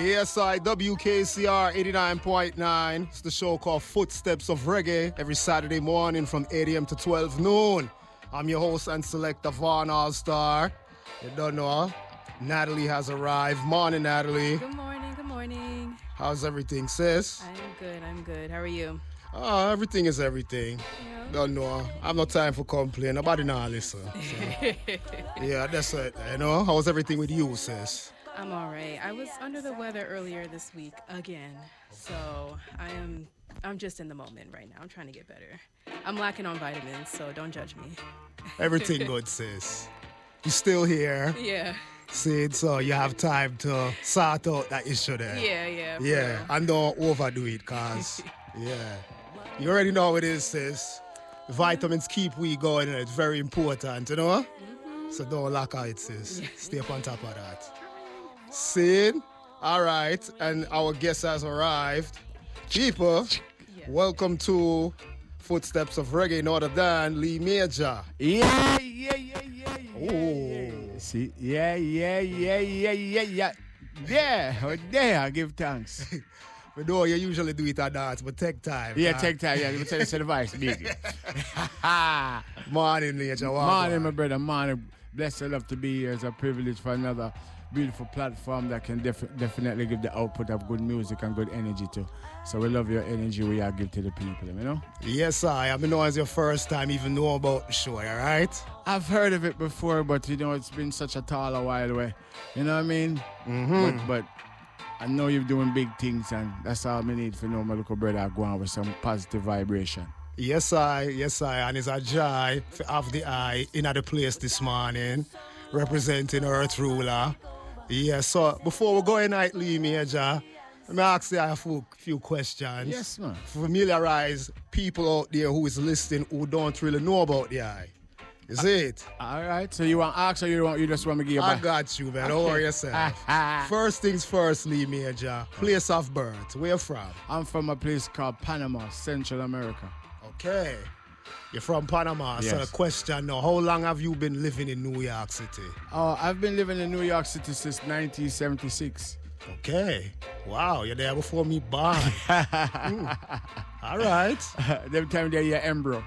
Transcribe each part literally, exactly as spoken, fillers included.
Yes, I, W K C R eighty-nine point nine. It's the show called Footsteps of Reggae every Saturday morning from eight a.m. to twelve noon. I'm your host and selector, Vaughn All-Star. You don't know, Natalie has arrived. Morning, Natalie. Good morning, good morning. How's everything, sis? I'm good, I'm good. How are you? Oh, everything is everything. Yeah. Don't know. I have no time for complain. Nobody now listen. So. Yeah, that's it. You know, how's everything with you, sis? I'm all right. I was under the weather earlier this week again, so I am. I'm just in the moment right now. I'm trying to get better. I'm lacking on vitamins, so don't judge me. Everything good, sis. You still here? Yeah. See, so you have time to sort out that issue there. Yeah, yeah. Yeah, real. and don't overdo it, cause yeah, you already know how it is, sis. Vitamins keep we going, and it's very important, you know. Mm-hmm. So don't lack out, sis. Stay up on top of that. See, all right, and our guest has arrived. People, Yeah. welcome to Footsteps of Reggae, no other than Lee Major. Yeah, yeah, yeah, yeah, yeah. Oh. See, yeah, yeah, yeah, yeah, yeah, yeah. Yeah, oh, there, I give thanks. We know you usually do it at dance, but take time. Yeah, huh? take time. Yeah, let me tell you some advice, baby. Morning, Major. Morning, my brother. Morning. Blessed love to be here. It's a privilege for another beautiful platform that can def- definitely give the output of good music and good energy too. So we love your energy we are give to the people, you know? Yes, I. I mean, know it's your first time even know about the show, all right? I've heard of it before, but you know, it's been such a tall a while away. You know what I mean? Mm-hmm. But, but I know you're doing big things, and that's all we need to know my little brother going with some positive vibration. Yes, I. Yes, I. And it's a joy to have the eye in at the place this morning, representing Earth Ruler. Yes, so before we go in night, Lee Major, let me ask you a few, few questions. Yes, man. Familiarize people out there who is listening who don't really know about the eye. Is it? All right, so you want to ask or you, want, you just want me to give you I back? got you, man. Don't worry yourself. First things first, Lee Major. Place of birth. Where you from? I'm from a place called Panama, Central America. Okay. You're from Panama. So Yes. the question now, how long have you been living in New York City? Uh, I've been living in New York City since nineteen seventy-six. Okay. Wow, you're there before me born. Mm. All right. Them time there, you're embryo.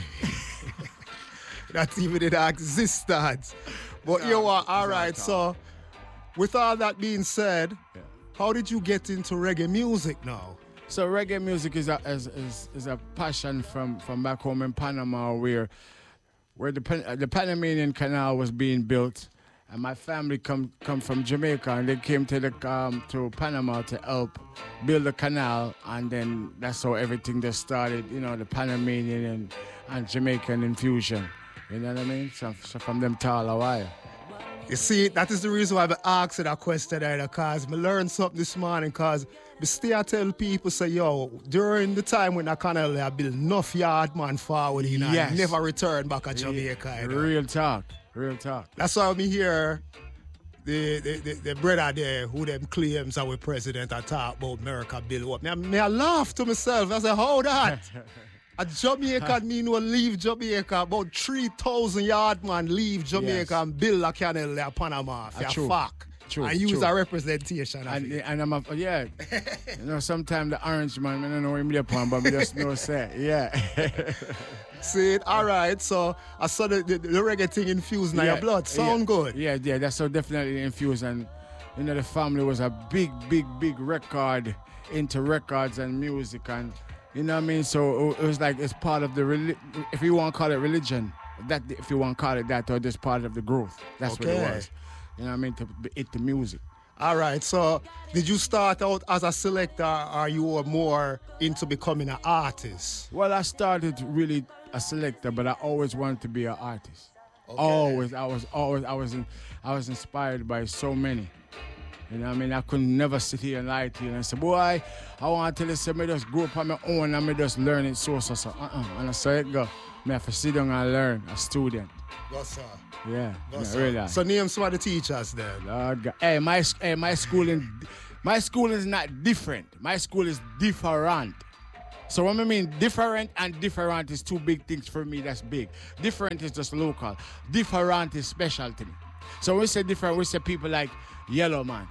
Not even in existence. But you are, all right. So with all that being said, Yeah. how did you get into reggae music now? So reggae music is a is, is, is a passion from, from back home in Panama, where where the Pan- uh, the Panamanian Canal was being built, and my family come come from Jamaica, and they came to the um, to Panama to help build the canal, and then that's how everything just started. You know, the Panamanian and, and Jamaican infusion. You know what I mean? So, so from them tall a while. You see, that is the reason why I asked that question there, because I learned something this morning, because I still tell people, say, yo, during the time when I kind of like, build enough yard man forward, you know, Yes. I never return back to Jamaica. You know. Real talk, real talk. That's why me here, the, the, the, the brother there, who them claims our president, I talk about America build up. Me, I- me I laugh to myself. I say, how that? A Jamaica mean will leave Jamaica, about three thousand yard man leave Jamaica Yes. and build a canal there, Panama. For Ah, a true. fuck. True, And use true. a representation of And, it. and I'm a, yeah, you know, sometimes the orange man, I don't know where he's upon, but we just know say, yeah. See it? All right. So I saw the, the, the reggae thing infused in yeah, your blood. Sound yeah, good. Yeah, yeah, that's so definitely infused. And, you know, the family was a big, big, big record, into records and music. And, you know what I mean? So it was like it's part of the, reli- if you want to call it religion, that if you want to call it that, or just part of the growth. That's what Okay. it was. You know what I mean? To be- it the music. All right. So did you start out as a selector, or you were more into becoming an artist? Well, I started really a selector, but I always wanted to be an artist. Okay. Always, I was always, I was, in, I was inspired by so many. You know what I mean? I could never sit here and lie to you and say, boy, I want to tell you, say, me just grow up on my own and me just learn it so, so, so. Uh-uh. And I saw it go. Me have to sit down and learn, a student. Yes, sir. Yeah, Yes, yeah, really. So name some of the teachers then. Lord God. Hey, my, hey, my schooling, my school is not different. My school is different. So what I mean, different and different is two big things for me. That's big. Different is just local. Different is special to me. So when we say different, we say people like Yellow Man,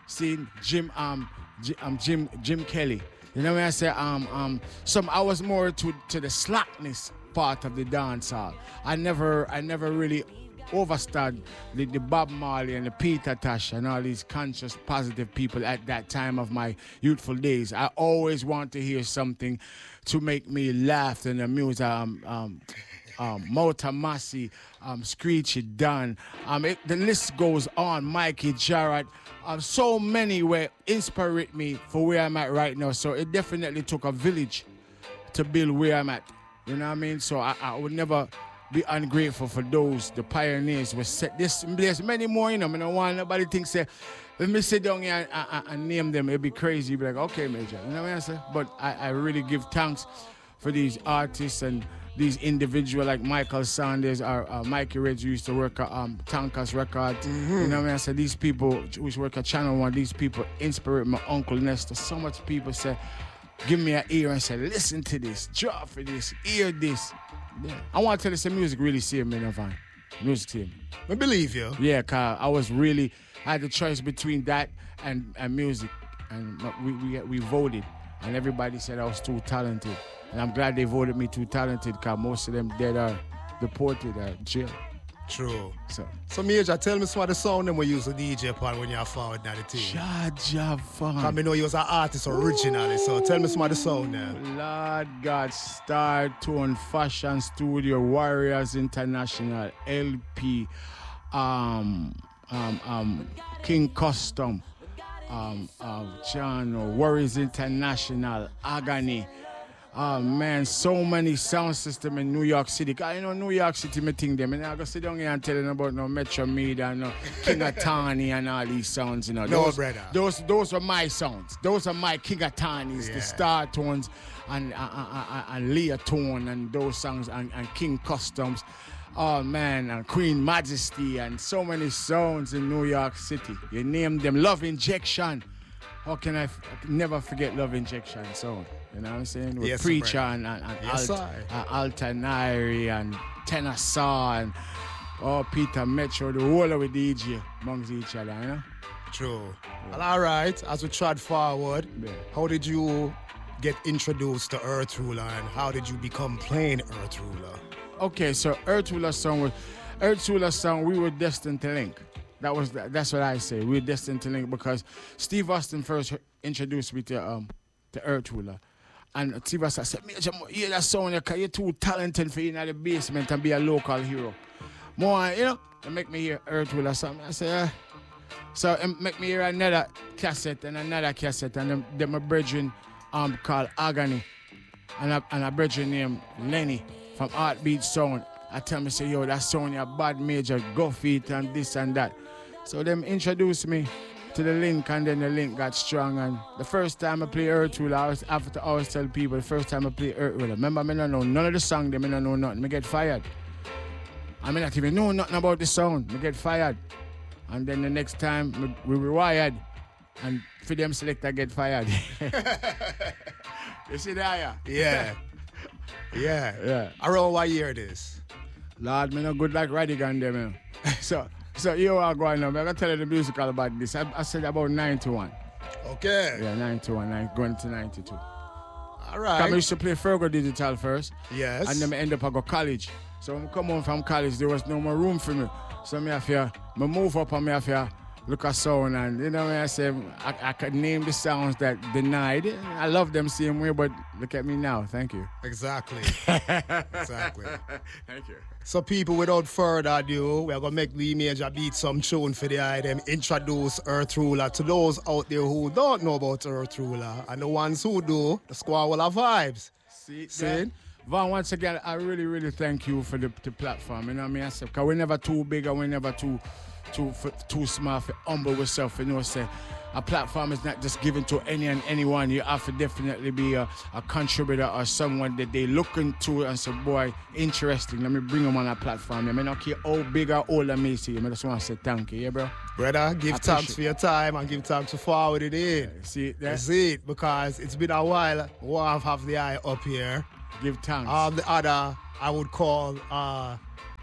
See, Jim, um, Jim, um, Jim, Jim Kelly. You know when I say, um, um, some I was more to to the slackness part of the dance hall. I never, I never really overstood the, the Bob Marley and the Peter Tosh and all these conscious, positive people at that time of my youthful days. I always want to hear something to make me laugh and amuse. Um, um, um, Mota Masi, um, Screechy Dunn. Um, it, the list goes on. Mikey Jarrett. Um, so many were inspired me for where I'm at right now. So it definitely took a village to build where I'm at. You know what I mean? So I, I would never be ungrateful for those, the pioneers who set this. There's many more, you know. I don't want nobody think say, let me sit down here and, and, and name them. It'd be crazy. You'd be like, okay, Major. You know what I'm saying? But I, I really give thanks for these artists and these individuals like Michael Sanders or uh, Mikey Reds who used to work at um, Tankers Records. Mm-hmm. You know what I mean? I said, these people who used to work at Channel One, these people inspired my Uncle Nestor. So much people say, give me an ear and say, listen to this, draw for this, hear this. Yeah. I want to tell you, some music really saved me, Van. Music saved me. I believe you. Yeah, cause I was really, I had the choice between that and, and music. And we, we, we voted. And everybody said I was too talented. And I'm glad they voted me too talented because most of them dead are deported or jail. True. So, so Major, tell me some of the sound them we use the D J upon when you're forward now the team. Jaja Fan. I mean, know you was an artist originally, so tell me some of the sound now. Lord God, Star Tone, Fashion Studio, Warriors International, L P, um, um, um, King Custom, um, uh, John, Warriors International, Agony. Oh man, so many sound systems in New York City. I know New York City, me think them. And I go sit down here and tell them about no Metro Media, no King of Tawny and all these sounds, you know. No, those, brother. Those, those are my sounds. Those are my King of Tawnies, yeah. the Star Tones and, uh, uh, uh, and Leah Tone and those songs and, and King Customs. Oh man, and Queen Majesty and so many sounds in New York City. You name them. Love Injection. How can I, f- I can never forget Love Injection sound? You know what I'm saying? With yes, Preacher and, and, and yes, Alt, uh, Altanari and Tenasaw and oh, Peter Metro, the whole of the D J amongst each other, you know? True. Yeah. Well, all right, as we trod forward, yeah. How did you get introduced to Earth Ruler and how did you become playing Earth Ruler? Okay, so Earth Ruler song was, Earth Ruler song, we were destined to link. That was that's what I say. We were destined to link because Steve Austin first introduced me to um to Earth Ruler. And Steve Austin said, Major, hear that sound, you're too talented for you in the basement and be a local hero. More, you know, it make me hear Earth Ruler something. I said, uh. So it make me hear another cassette and another cassette and them, them a brethren um called Agony. And a, and a brethren named Lenny from Heartbeat Sound. I tell me, say, yo, that sound, you're bad, Major, go feet and this and that. So them introduced me to the link, and then the link got strong. And the first time I play Earth Ruler, I was have to always tell people the first time I play Earth Ruler. Remember, I don't know none of the song, them I don't know nothing. I get fired. I mean, not even know nothing about the sound. I get fired. And then the next time we rewired, and for them select, I get fired. You see that? Yeah. Yeah. Yeah. Around what year it is? Lord, me no good like Radigan them. You know. so, so you are going now. I'm going to tell you the musical about this. I, I said about ninety-one. Okay. Yeah, ninety-one, nine, going to ninety-two. All right. I used to play Fergo Digital first. Yes. And then I end up I go college. So when I come home from college, there was no more room for me. So me have to, me move up and me have to look at sound, and you know when I say I, I could name the sounds that denied. I love them same way, but look at me now. Thank you. Exactly. Exactly. Thank you. So people, without further ado, we're gonna make the Major beat some tune for the item. Introduce Earth Ruler to those out there who don't know about Earth Ruler, and the ones who do, the squad will have vibes. See, See? Van, once again, I really, really thank you for the, the platform. You know what I mean? I said, because we're never too big and we're never too too for, too smart for humble yourself. You know, say a platform is not just given to any and anyone. You have to definitely be a, a contributor or someone that they look into and say, boy, interesting. Let me bring them on a platform. I may not care how big or old I may see. I just want to say thank you, yeah, bro. Brother, give thanks for your time and give thanks for forward it in. Yeah, see it there? That's it, because it's been a while. We'll have the eye up here. Give thanks. Um, the other, I would call uh,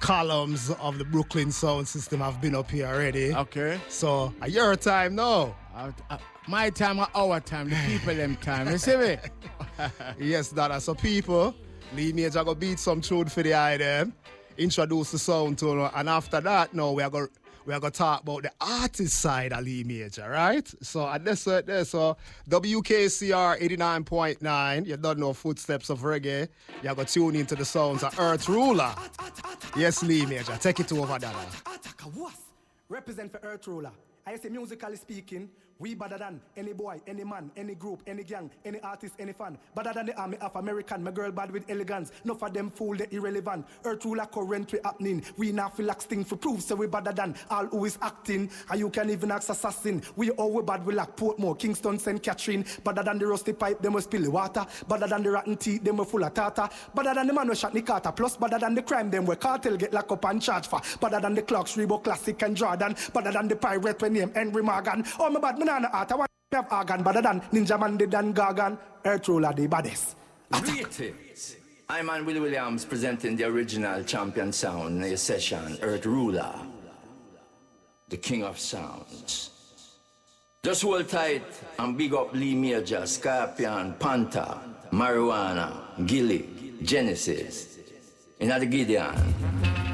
columns of the Brooklyn sound system have been up here already. Okay. So, a your time now. Uh, uh, my time or our time, the people them time. You see me? Yes, Dada. So people, Lee Major go beat some tune for the eye them, introduce the sound to them, and after that, now we are going we are going to talk about the artist side of Lee Major, right? So at this right there, so W K C R eighty-nine point nine, you don't know footsteps of reggae. You are going to tune into the sounds of Earth Ruler. Yes, Lee Major, take it over, Dada. Represent for Earth Ruler. I say musically speaking, we better than any boy, any man, any group, any gang, any artist, any fan. Better than the army of American, my girl bad with elegance. No for them fool, they irrelevant. Earth Ruler current we happening. We now feel like thing for proof, so we better than all who is acting. And you can even ask assassin. We all we bad, we like Portmore, Kingston, Saint Catherine. Better than the rusty pipe, them will spill the water. Better than the rotten teeth, them will full of tartar. Better than the man who shot Nikata. Plus better than the crime, them where cartel get locked up and charged for. Better than the clocks, Reebok Classic and Jordan. Better than the pirate when name Henry Morgan. Oh my bad, banana art. I want to have organ better than Ninja Man did than Gargan. Earth Ruler the baddest. Rate it. I'm Man Willie Williams presenting the original champion sound in a session, Earth Ruler, the king of sounds. Just hold tight and big up Lee Major, Scorpion, Panther, Marijuana, Gilly, Genesis, in the Gideon.